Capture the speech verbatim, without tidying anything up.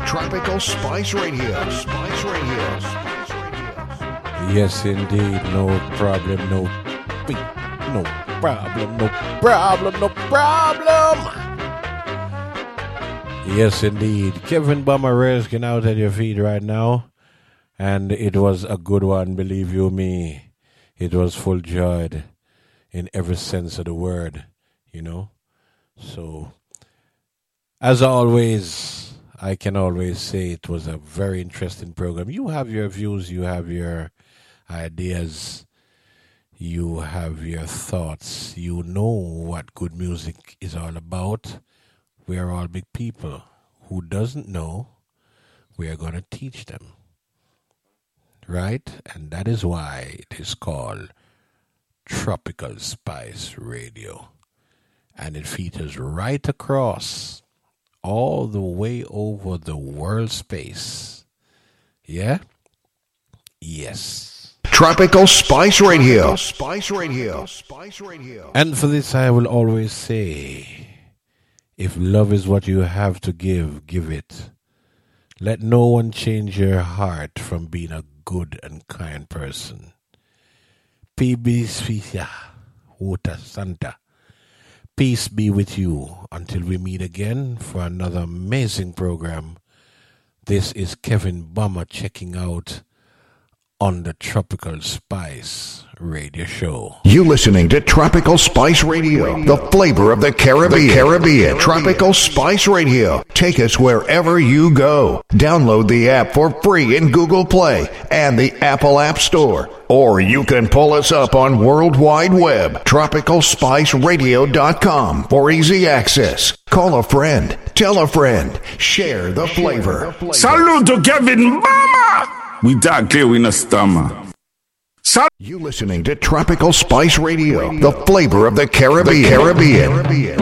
Tropical Spice Radio. Spice Radio. Yes, indeed. No problem. No, no problem. No problem. No problem. Yes, indeed. Kevin Bummer getting out at your feet right now. And it was a good one, believe you me. It was full joy in every sense of the word, you know. So, as always, I can always say it was a very interesting program. You have your views, you have your ideas, you have your thoughts. You know what good music is all about. We are all big people. Who doesn't know, we are going to teach them. Right? And that is why it is called Tropical Spice Radio. And it features right across all the way over the world space. Yeah? Yes. Tropical Spice Radio. Spice Radio. Spice Radio. And for this I will always say, if love is what you have to give, give it. Let no one change your heart from being a good and kind person. P B Sfisia, Water Santa. Peace be with you until we meet again for another amazing program. This is Kevin Bummer checking out on the Tropical Spice Radio Show. You listening to Tropical Spice Radio, the flavor of the Caribbean. The Caribbean. Tropical Spice Radio. Take us wherever you go. Download the app for free in Google Play and the Apple App Store. Or you can pull us up on World Wide Web, tropical spice radio dot com for easy access. Call a friend, tell a friend, share the flavor. Salute to Kevin Bummer! We talk clear, we no stammer. You listening to Tropical Spice Radio, the flavor of the Caribbean. The Caribbean.